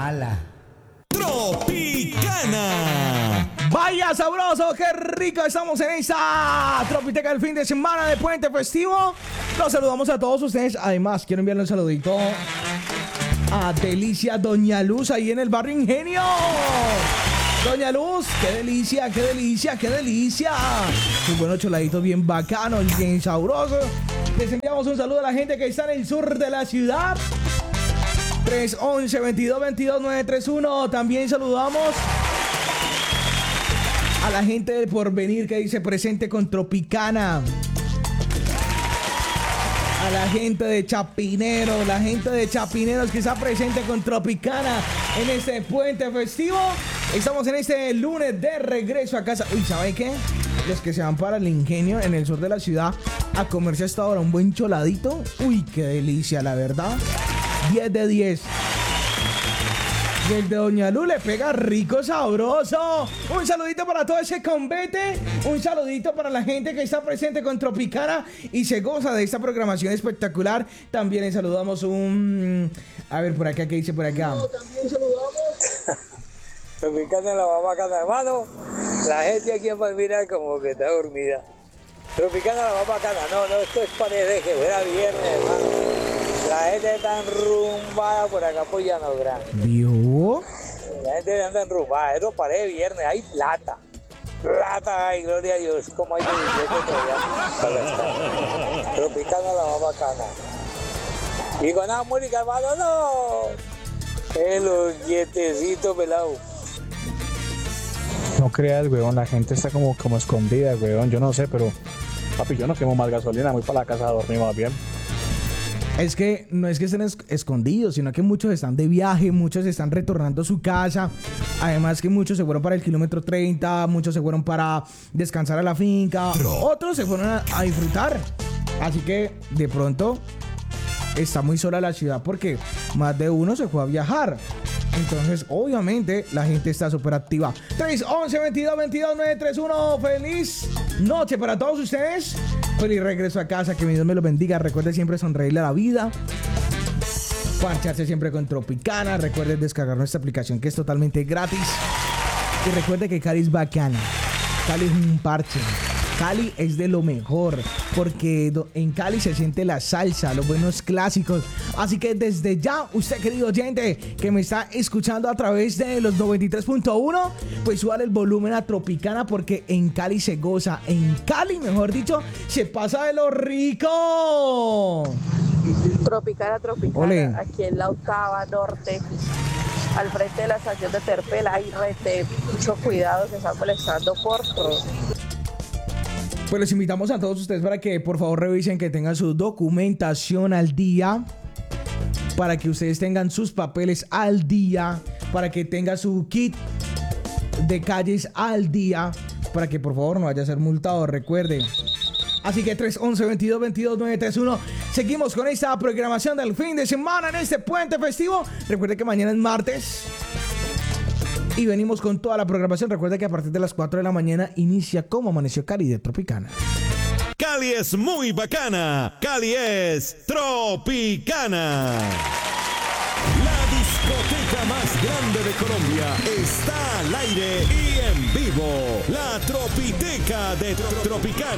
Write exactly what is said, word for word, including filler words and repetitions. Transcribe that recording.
Ala. Tropicana. Vaya sabroso, qué rico estamos en esta Tropiteca del fin de semana de puente festivo. Los saludamos a todos ustedes. Además, quiero enviarle un saludito a Delicia Doña Luz ahí en el barrio Ingenio. Doña Luz, qué delicia, qué delicia, qué delicia. Sus buenos choladitos bien bacanos, bien sabrosos. Les enviamos un saludo a la gente que está en el sur de la ciudad. tres once, veintidós veintidós, nueve tres uno. También saludamos a la gente del Porvenir que dice presente con Tropicana. A la gente de Chapinero, la gente de Chapineros que está presente con Tropicana en este puente festivo. Estamos en este lunes de regreso a casa. Uy, ¿saben qué? Los que se van para el Ingenio en el sur de la ciudad a comerse hasta ahora un buen choladito. Uy, qué delicia, la verdad. diez de diez. Y el de Doña Lu le pega rico, sabroso. Un saludito para todo ese convete. Un saludito para la gente que está presente con Tropicana y se goza de esta programación espectacular. También le saludamos un... A ver, por acá, ¿qué dice por acá? No, también saludamos. Tropicana la mamá bacana, hermano. La gente aquí en Palmira como que está dormida. Tropicana la mamá bacana. No, no, esto es pared que fuera viernes, hermano. La gente está enrumbada por acá por Llano Grande. ¿Vio? La gente anda enrumbada. Eso parece viernes. Hay plata. Plata, ay, gloria a Dios. Como hay billete todavía. Tropicana la más bacana. Y con la música, hermano, no. Es los dietecitos pelados. No creas, weón. La gente está como, como escondida, weón. Yo no sé, pero... Papi, yo no quemo más gasolina. Voy para la casa a dormir más bien. Es que no es que estén es- escondidos, sino que muchos están de viaje, muchos están retornando a su casa. Además que muchos se fueron para el kilómetro treinta, muchos se fueron para descansar a la finca, otros se fueron a, a disfrutar. Así que de pronto está muy sola la ciudad porque más de uno se fue a viajar. Entonces, obviamente, la gente está súper activa. tres once, veintidós veintidós, nueve tres uno. Feliz noche para todos ustedes. Feliz regreso a casa. Que mi Dios me los bendiga. Recuerde siempre sonreírle a la vida. Parcharse siempre con Tropicana. Recuerde descargar nuestra aplicación que es totalmente gratis. Y recuerde que Cali es bacana. Cali es un parche. Cali es de lo mejor, porque en Cali se siente la salsa, los buenos clásicos. Así que desde ya, usted querido oyente que me está escuchando a través de los noventa y tres punto uno, pues súbale el volumen a Tropicana, porque en Cali se goza. En Cali, mejor dicho, se pasa de lo rico. Tropicana, Tropicana, Ole. aquí en la octava norte, al frente de la estación de Terpel. Hay rete, mucho cuidado, que están molestando por todo. Pues les invitamos a todos ustedes para que por favor revisen que tengan su documentación al día, para que ustedes tengan sus papeles al día, para que tengan su kit de calles al día, para que por favor no vaya a ser multado, recuerden. Así que tres once, veintidós veintidós, nueve tres uno. Seguimos con esta programación del fin de semana en este puente festivo. Recuerde que mañana es martes y venimos con toda la programación. Recuerda que a partir de las cuatro de la mañana inicia Como Amaneció Cali de Tropicana. Cali es muy bacana. Cali es Tropicana. La discoteca más grande de Colombia está al aire y en vivo. La Tropiteca de Tropicana.